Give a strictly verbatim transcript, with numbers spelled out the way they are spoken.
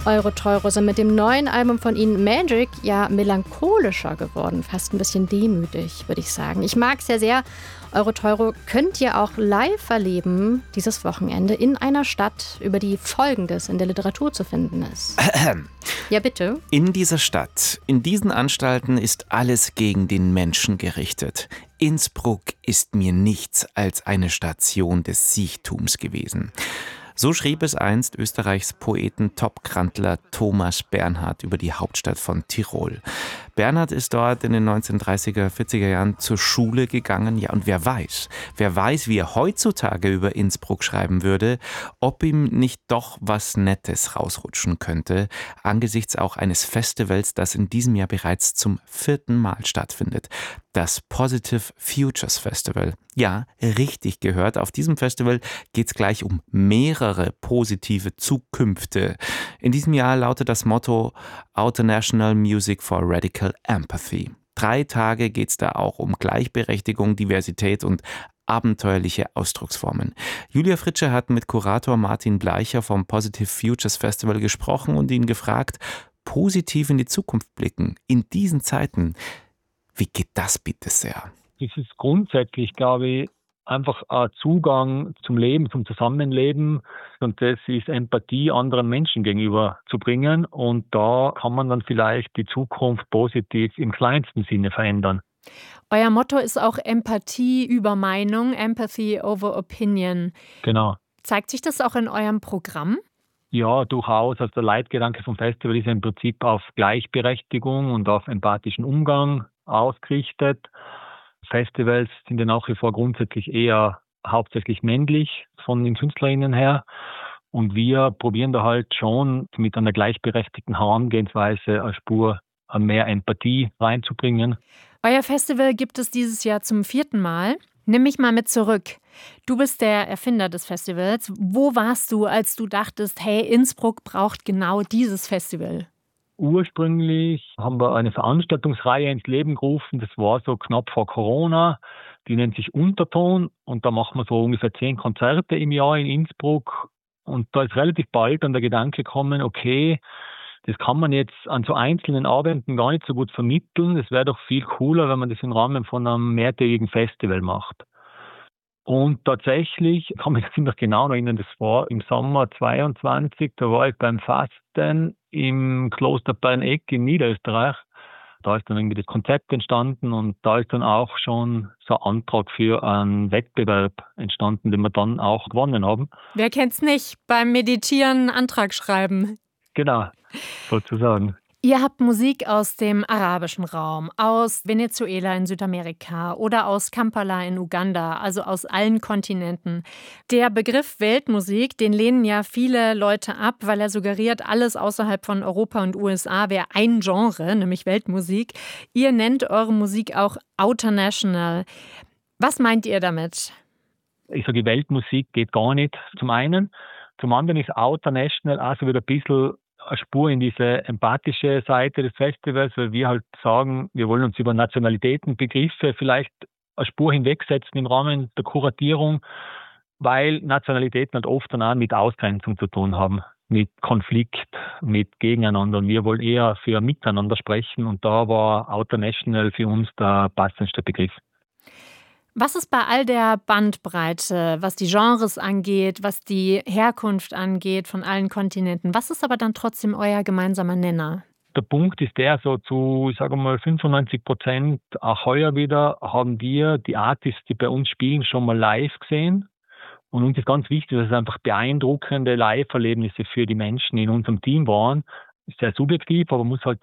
Euro-Teuro sind mit dem neuen Album von ihnen Magic ja melancholischer geworden, fast ein bisschen demütig, würde ich sagen. Ich mag es ja sehr. Euro-Teuro könnt ihr auch live erleben, dieses Wochenende in einer Stadt, über die Folgendes in der Literatur zu finden ist. Ja, bitte. In dieser Stadt, in diesen Anstalten ist alles gegen den Menschen gerichtet. Innsbruck ist mir nichts als eine Station des Siechtums gewesen. So schrieb es einst Österreichs Poeten-Top-Grandler Thomas Bernhard über die Hauptstadt von Tirol. Bernhard ist dort in den neunzehnhundertdreißiger, vierziger Jahren zur Schule gegangen. Ja, und wer weiß, wer weiß, wie er heutzutage über Innsbruck schreiben würde, ob ihm nicht doch was Nettes rausrutschen könnte, angesichts auch eines Festivals, das in diesem Jahr bereits zum vierten Mal stattfindet. Das Positive Futures Festival. Ja, richtig gehört. Auf diesem Festival geht es gleich um mehrere positive Zukünfte. In diesem Jahr lautet das Motto International Music for Radical Empathy. Drei Tage geht es da auch um Gleichberechtigung, Diversität und abenteuerliche Ausdrucksformen. Julia Fritsche hat mit Kurator Martin Bleicher vom Positive Futures Festival gesprochen und ihn gefragt, positiv in die Zukunft blicken, in diesen Zeiten. Wie geht das bitte sehr? Das ist grundsätzlich, glaube ich, einfach ein Zugang zum Leben, zum Zusammenleben. Und das ist Empathie anderen Menschen gegenüber zu bringen. Und da kann man dann vielleicht die Zukunft positiv im kleinsten Sinne verändern. Euer Motto ist auch Empathie über Meinung, Empathy over Opinion. Genau. Zeigt sich das auch in eurem Programm? Ja, durchaus. Also der Leitgedanke vom Festival ist ja im Prinzip auf Gleichberechtigung und auf empathischen Umgang ausgerichtet. Festivals sind ja nach wie vor grundsätzlich eher hauptsächlich männlich von den KünstlerInnen her. Und wir probieren da halt schon mit einer gleichberechtigten Herangehensweise eine Spur an mehr Empathie reinzubringen. Euer Festival gibt es dieses Jahr zum vierten Mal. Nimm mich mal mit zurück. Du bist der Erfinder des Festivals. Wo warst du, als du dachtest, hey, Innsbruck braucht genau dieses Festival? Ursprünglich haben wir eine Veranstaltungsreihe ins Leben gerufen. Das war so knapp vor Corona. Die nennt sich Unterton. Und da machen wir so ungefähr zehn Konzerte im Jahr in Innsbruck. Und da ist relativ bald dann der Gedanke gekommen, okay, das kann man jetzt an so einzelnen Abenden gar nicht so gut vermitteln. Es wäre doch viel cooler, wenn man das im Rahmen von einem mehrtägigen Festival macht. Und tatsächlich, ich kann mich ziemlich genau erinnern, das war im Sommer zweiundzwanzig, da war ich beim Fasten im Kloster Berneck in Niederösterreich. Da ist dann irgendwie das Konzept entstanden und da ist dann auch schon so ein Antrag für einen Wettbewerb entstanden, den wir dann auch gewonnen haben. Wer kennt's nicht? Beim Meditieren einen Antrag schreiben. Genau, sozusagen. Ihr habt Musik aus dem arabischen Raum, aus Venezuela in Südamerika oder aus Kampala in Uganda, also aus allen Kontinenten. Der Begriff Weltmusik, den lehnen ja viele Leute ab, weil er suggeriert, alles außerhalb von Europa und U S A wäre ein Genre, nämlich Weltmusik. Ihr nennt eure Musik auch Outernational. Was meint ihr damit? Ich sage, Weltmusik geht gar nicht, zum einen. Zum anderen ist Outernational also wieder ein bisschen eine Spur in diese empathische Seite des Festivals, weil wir halt sagen, wir wollen uns über Nationalitäten, Begriffe vielleicht eine Spur hinwegsetzen im Rahmen der Kuratierung, weil Nationalitäten halt oft dann auch mit Ausgrenzung zu tun haben, mit Konflikt, mit Gegeneinander. Und wir wollen eher für Miteinander sprechen und da war Outernational für uns der passendste Begriff. Was ist bei all der Bandbreite, was die Genres angeht, was die Herkunft angeht von allen Kontinenten, was ist aber dann trotzdem euer gemeinsamer Nenner? Der Punkt ist der, so zu, ich sage mal, fünfundneunzig Prozent, auch heuer wieder, haben wir die Artists, die bei uns spielen, schon mal live gesehen. Und uns ist ganz wichtig, dass es einfach beeindruckende Live-Erlebnisse für die Menschen in unserem Team waren. Ist sehr subjektiv, aber muss halt